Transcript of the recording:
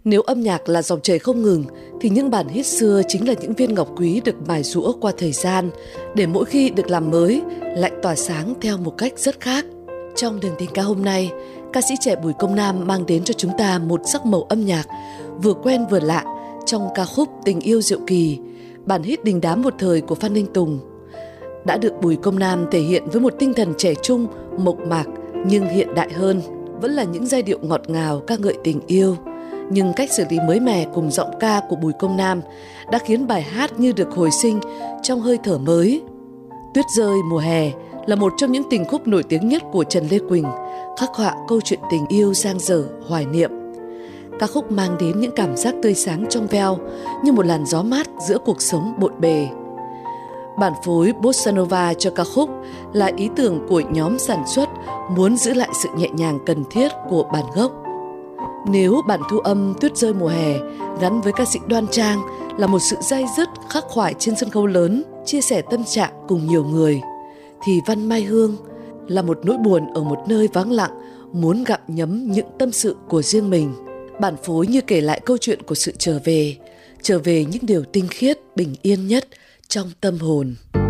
Nếu âm nhạc là dòng chảy không ngừng, thì những bản hit xưa chính là những viên ngọc quý được mài giũa qua thời gian, để mỗi khi được làm mới, lại tỏa sáng theo một cách rất khác. Trong đường tình ca hôm nay, ca sĩ trẻ Bùi Công Nam mang đến cho chúng ta một sắc màu âm nhạc vừa quen vừa lạ trong ca khúc Tình Yêu Diệu Kỳ, bản hit đình đám một thời của Phan Đình Tùng. Đã được Bùi Công Nam thể hiện với một tinh thần trẻ trung, mộc mạc nhưng hiện đại hơn, vẫn là những giai điệu ngọt ngào ca ngợi tình yêu. Nhưng cách xử lý mới mẻ cùng giọng ca của Bùi Công Nam đã khiến bài hát như được hồi sinh trong hơi thở mới. Tuyết rơi mùa hè là một trong những tình khúc nổi tiếng nhất của Trần Lê Quỳnh, khắc họa câu chuyện tình yêu dang dở, hoài niệm. Ca khúc mang đến những cảm giác tươi sáng trong veo như một làn gió mát giữa cuộc sống bộn bề. Bản phối Bossa Nova cho ca khúc là ý tưởng của nhóm sản xuất muốn giữ lại sự nhẹ nhàng cần thiết của bản gốc. Nếu bản thu âm Tuyết rơi mùa hè gắn với ca sĩ Đoan Trang là một sự day dứt khắc khoải trên sân khấu lớn, chia sẻ tâm trạng cùng nhiều người, thì Văn Mai Hương là một nỗi buồn ở một nơi vắng lặng, muốn gặm nhấm những tâm sự của riêng mình. Bản phối như kể lại câu chuyện của sự trở về những điều tinh khiết, bình yên nhất trong tâm hồn.